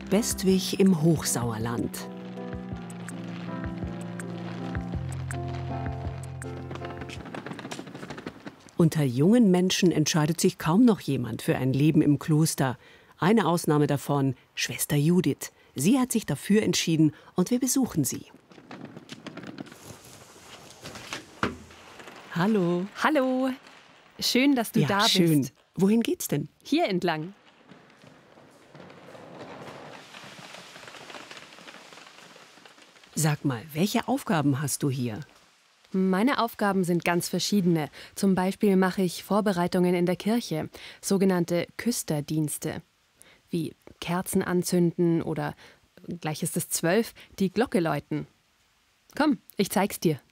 Bestwig im Hochsauerland. Unter jungen Menschen entscheidet sich kaum noch jemand für ein Leben im Kloster. Eine Ausnahme davon, Schwester Judith. Sie hat sich dafür entschieden und wir besuchen sie. Hallo. Hallo. Schön, dass du da Schön. bist. Wohin geht's denn? Hier entlang. Sag mal, welche Aufgaben hast du hier? Meine Aufgaben sind ganz verschiedene. Zum Beispiel mache ich Vorbereitungen in der Kirche, sogenannte Küsterdienste, wie Kerzen anzünden oder, gleich ist es 12, die Glocke läuten. Komm, ich zeig's dir.